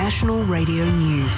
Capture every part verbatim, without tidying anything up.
National Radio News.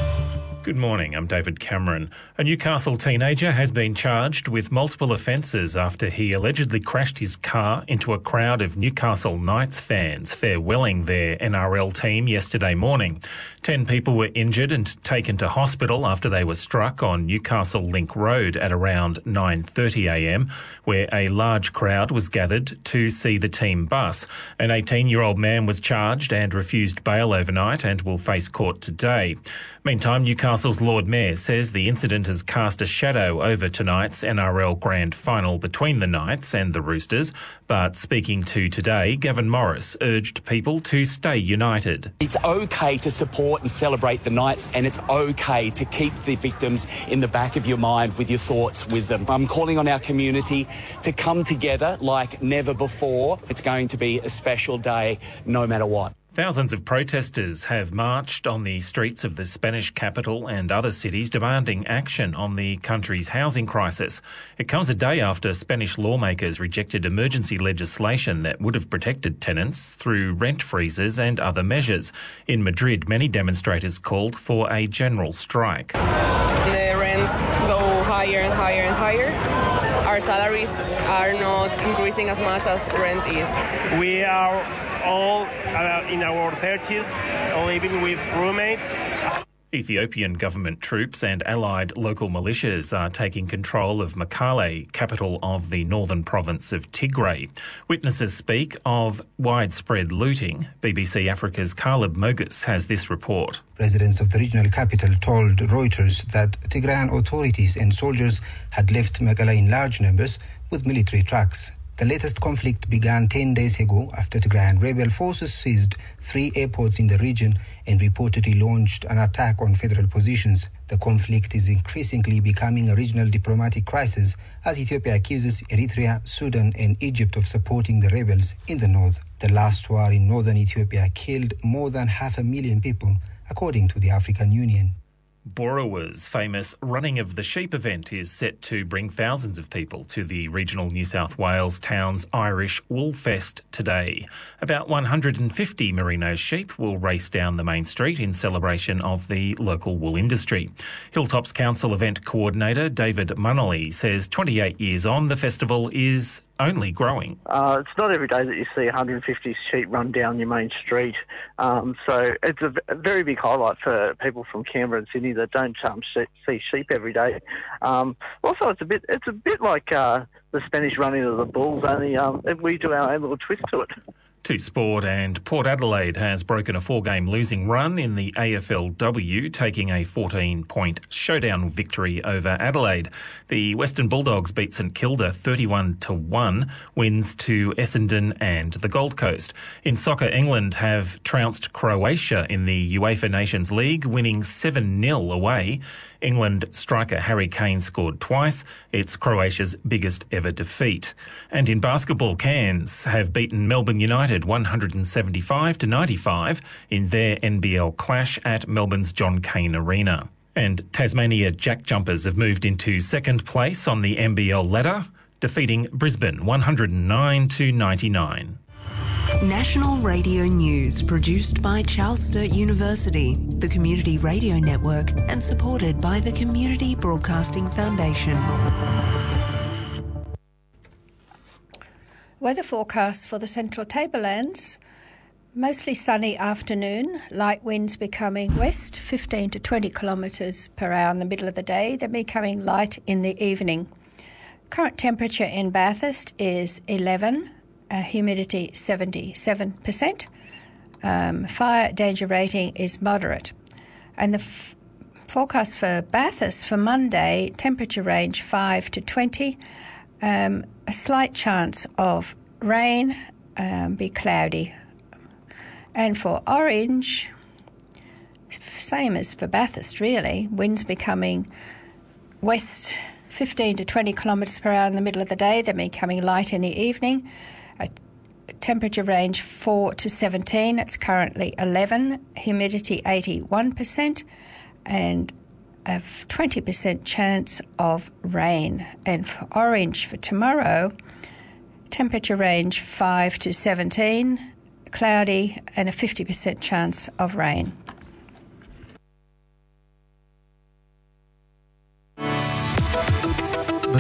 Good morning, I'm David Cameron. A Newcastle teenager has been charged with multiple offences after he allegedly crashed his car into a crowd of Newcastle Knights fans farewelling their N R L team yesterday morning. Ten people were injured and taken to hospital after they were struck on Newcastle Link Road at around nine thirty a m, where a large crowd was gathered to see the team bus. An eighteen-year-old man was charged and refused bail overnight and will face court today. Meantime, Newcastle's Lord Mayor says the incident has cast a shadow over tonight's N R L Grand Final between the Knights and the Roosters. But speaking to Today, Gavin Morris urged people to stay united. It's okay to support and celebrate the Knights, and it's okay to keep the victims in the back of your mind with your thoughts with them. I'm calling on our community to come together like never before. It's going to be a special day no matter what. Thousands of protesters have marched on the streets of the Spanish capital and other cities demanding action on the country's housing crisis. It comes a day after Spanish lawmakers rejected emergency legislation that would have protected tenants through rent freezes and other measures. In Madrid, many demonstrators called for a general strike. The rents go higher and higher and higher. Our salaries are not increasing as much as rent is. We are all uh, in our thirties, living with roommates. Ethiopian government troops and allied local militias are taking control of Mekelle, capital of the northern province of Tigray. Witnesses speak of widespread looting. B B C Africa's Caleb Mogus has this report. Residents of the regional capital told Reuters that Tigrayan authorities and soldiers had left Mekelle in large numbers with military trucks. The latest conflict began ten days ago after Tigrayan rebel forces seized three airports in the region and reportedly launched an attack on federal positions. The conflict is increasingly becoming a regional diplomatic crisis as Ethiopia accuses Eritrea, Sudan and Egypt of supporting the rebels in the north. The last war in northern Ethiopia killed more than half a million people, according to the African Union. Borowa's famous Running of the Sheep event is set to bring thousands of people to the regional New South Wales town's Irish Woolfest today. About one hundred fifty merino sheep will race down the main street in celebration of the local wool industry. Hilltops Council event coordinator David Munnelly says twenty-eight years on, the festival is only growing. Uh, it's not every day that you see one hundred fifty sheep run down your main street. Um, so it's a, a very big highlight for people from Canberra and Sydney that don't um, see sheep every day. Um, also, it's a bit it's a bit like uh, the Spanish running of the bulls, only um, we do our own little twist to it. To sport, and Port Adelaide has broken a four-game losing run in the A F L W, taking a fourteen-point showdown victory over Adelaide. The Western Bulldogs beat St Kilda thirty-one to one, wins to Essendon and the Gold Coast. In soccer, England have trounced Croatia in the UEFA Nations League, winning seven nil away. England striker Harry Kane scored twice. It's Croatia's biggest ever defeat. And in basketball, Cairns have beaten Melbourne United one hundred seventy-five to ninety-five in their N B L clash at Melbourne's John Cain Arena. And Tasmania Jack Jumpers have moved into second place on the N B L ladder, defeating Brisbane one hundred nine to ninety-nine. National Radio News, produced by Charles Sturt University, the Community Radio Network, and supported by the Community Broadcasting Foundation. Weather forecast for the Central Tablelands. Mostly sunny afternoon, light winds becoming west, fifteen to twenty kilometres per hour in the middle of the day, then becoming light in the evening. Current temperature in Bathurst is eleven. Uh, humidity seventy-seven percent. Um, fire danger rating is moderate. And the f- forecast for Bathurst for Monday, temperature range five to twenty. Um, a slight chance of rain, um, be cloudy. And for Orange, same as for Bathurst really, winds becoming west fifteen to twenty kilometres per hour in the middle of the day, then becoming light in the evening. A temperature range four to seventeen, it's currently eleven, humidity eighty-one percent, and a twenty percent chance of rain. And for Orange for tomorrow, temperature range five to seventeen, cloudy, and a fifty percent chance of rain.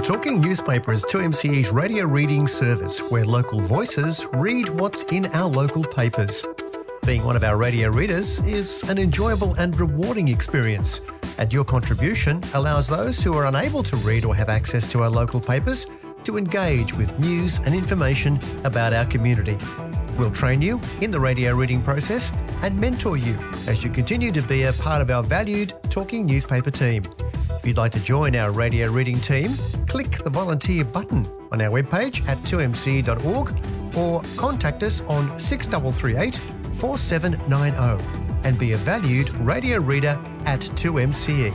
Talking Newspaper is two M C E's radio reading service where local voices read what's in our local papers. Being one of our radio readers is an enjoyable and rewarding experience, and your contribution allows those who are unable to read or have access to our local papers to engage with news and information about our community. We'll train you in the radio reading process and mentor you as you continue to be a part of our valued Talking Newspaper team. If you'd like to join our radio reading team, click the volunteer button on our webpage at two m c e dot org or contact us on six three three eight, four seven nine zero and be a valued radio reader at two M C E.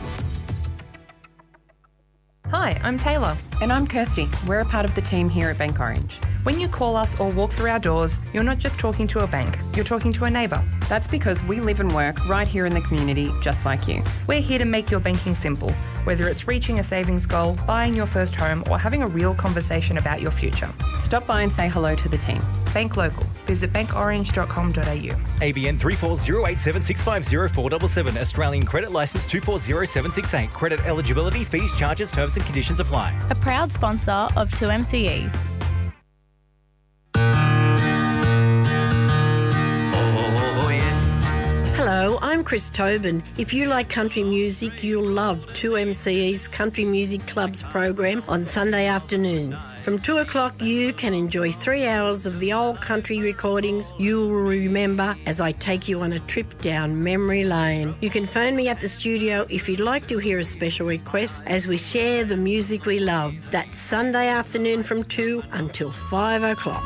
Hi, I'm Taylor. And I'm Kirsty. We're a part of the team here at Bank Orange. When you call us or walk through our doors, you're not just talking to a bank, you're talking to a neighbour. That's because we live and work right here in the community, just like you. We're here to make your banking simple, whether it's reaching a savings goal, buying your first home, or having a real conversation about your future. Stop by and say hello to the team. Bank local. Visit bank orange dot com dot a u. A B N three four zero eight seven six five zero four seven seven. Australian Credit Licence two four zero seven six eight. Credit eligibility, fees, charges, terms and conditions apply. A proud sponsor of two M C E. Hello, I'm Chris Tobin. If you like country music, you'll love two M C E's Country Music Club's program on Sunday afternoons. From two o'clock, you can enjoy three hours of the old country recordings you'll remember as I take you on a trip down memory lane. You can phone me at the studio if you'd like to hear a special request as we share the music we love. That's Sunday afternoon from two until five o'clock.